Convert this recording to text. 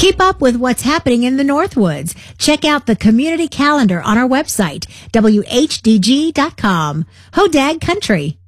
Keep up with what's happening in the Northwoods. Check out the community calendar on our website, WHDG.com. Hodag Country.